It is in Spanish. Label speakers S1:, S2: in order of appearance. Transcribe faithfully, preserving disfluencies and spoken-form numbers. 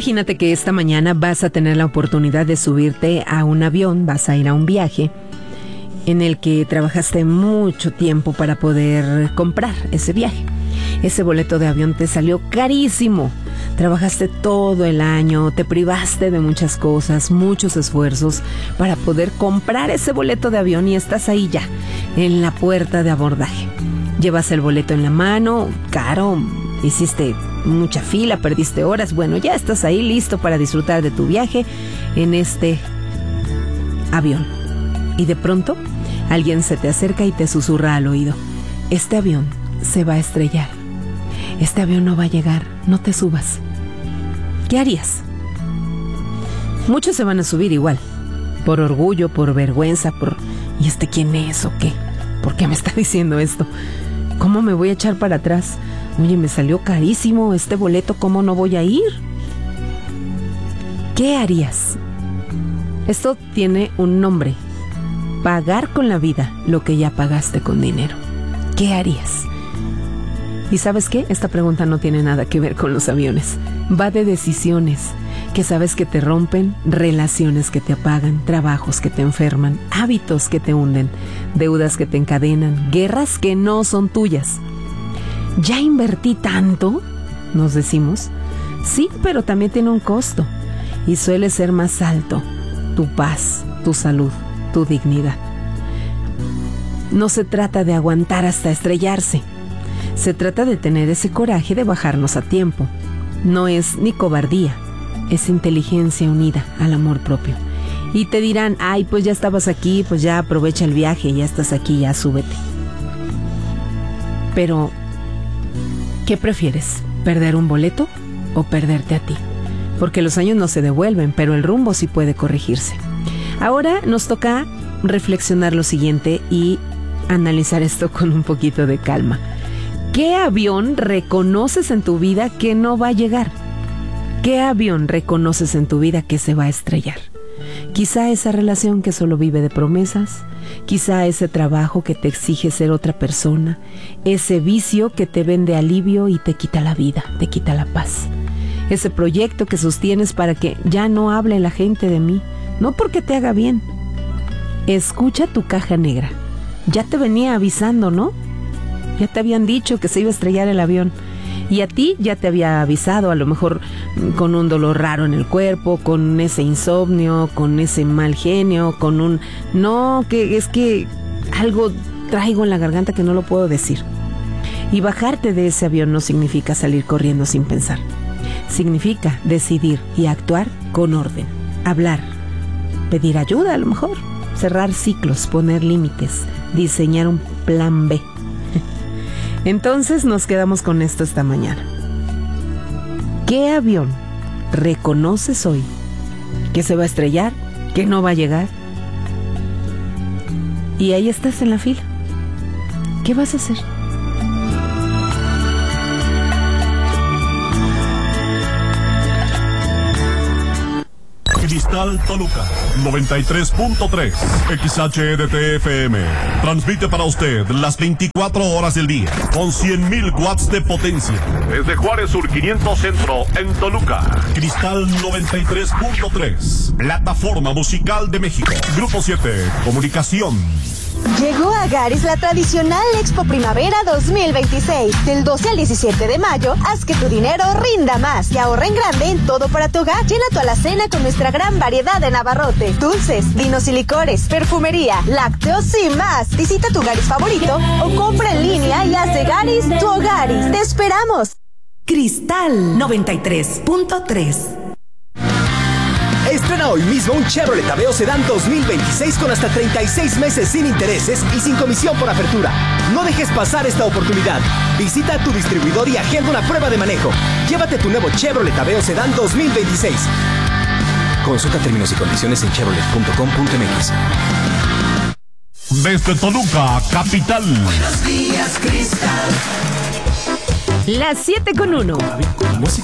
S1: Imagínate que esta mañana vas a tener la oportunidad de subirte a un avión, vas a ir a un viaje en el que trabajaste mucho tiempo para poder comprar ese viaje. Ese boleto de avión te salió carísimo. Trabajaste todo el año, te privaste de muchas cosas, muchos esfuerzos para poder comprar ese boleto de avión y estás ahí ya, en la puerta de abordaje. Llevas el boleto en la mano, caro, hiciste mucha fila, perdiste horas. Bueno, ya estás ahí listo para disfrutar de tu viaje en este avión. Y de pronto, alguien se te acerca y te susurra al oído: este avión se va a estrellar. Este avión no va a llegar, no te subas. ¿Qué harías? Muchos se van a subir igual, por orgullo, por vergüenza, por ¿y este quién es o qué? ¿Por qué me está diciendo esto? ¿Cómo me voy a echar para atrás? Oye, me salió carísimo este boleto, ¿cómo no voy a ir? ¿Qué harías? Esto tiene un nombre: pagar con la vida lo que ya pagaste con dinero. ¿Qué harías? ¿Y sabes qué? Esta pregunta no tiene nada que ver con los aviones. Va de decisiones que sabes que te rompen, relaciones que te apagan, trabajos que te enferman, hábitos que te hunden, deudas que te encadenan, guerras que no son tuyas. ¿Ya invertí tanto?, nos decimos. Sí, pero también tiene un costo y suele ser más alto: tu paz, tu salud, tu dignidad. No se trata de aguantar hasta estrellarse. Se trata de tener ese coraje de bajarnos a tiempo. No es ni cobardía, es inteligencia unida al amor propio. Y te dirán: ay, pues ya estabas aquí, pues ya aprovecha el viaje, ya estás aquí, ya súbete. Pero, ¿qué prefieres? ¿Perder un boleto o perderte a ti? Porque los años no se devuelven, pero el rumbo sí puede corregirse. Ahora nos toca reflexionar lo siguiente y analizar esto con un poquito de calma. ¿Qué avión reconoces en tu vida que no va a llegar? ¿Qué avión reconoces en tu vida que se va a estrellar? Quizá esa relación que solo vive de promesas, quizá ese trabajo que te exige ser otra persona, ese vicio que te vende alivio y te quita la vida, te quita la paz. Ese proyecto que sostienes para que ya no hable la gente de mí, no porque te haga bien. Escucha tu caja negra. Ya te venía avisando, ¿no? Ya te habían dicho que se iba a estrellar el avión. Y a ti ya te había avisado, a lo mejor con un dolor raro en el cuerpo, con ese insomnio, con ese mal genio, con un... No, que es que algo traigo en la garganta que no lo puedo decir. Y bajarte de ese avión no significa salir corriendo sin pensar. Significa decidir y actuar con orden. Hablar, pedir ayuda a lo mejor, cerrar ciclos, poner límites, diseñar un plan B. Entonces nos quedamos con esto esta mañana. ¿Qué avión reconoces hoy que se va a estrellar, que no va a llegar? Y ahí estás en la fila. ¿Qué vas a hacer?
S2: Cristal Toluca, noventa y tres punto tres, X H E D T F M. Transmite para usted las veinticuatro horas del día, con cien mil watts de potencia. Desde Juárez Sur quinientos Centro, en Toluca. Cristal noventa y tres punto tres, Plataforma Musical de México. Grupo siete, Comunicación.
S3: Llegó a Garis la tradicional Expo Primavera dos mil veintiséis. Del doce al diecisiete de mayo, haz que tu dinero rinda más y ahorra en grande en todo para tu hogar. Llena tu alacena con nuestra gran variedad de abarrotes, dulces, vinos y licores, perfumería, lácteos y más. Visita tu Garis favorito o compra en línea y haz de Garis tu Hogaris. ¡Te esperamos!
S4: Cristal noventa y tres punto tres.
S5: Estrena hoy mismo un Chevrolet Aveo Sedán dos mil veintiséis con hasta treinta y seis meses sin intereses y sin comisión por apertura. No dejes pasar esta oportunidad. Visita a tu distribuidor y agenda una prueba de manejo. Llévate tu nuevo Chevrolet Aveo Sedán dos mil veintiséis. Consulta términos y condiciones en chevrolet punto com punto m x.
S2: Desde Toluca, capital.
S1: Buenos días, Cristal. Las siete con uno.
S5: Música.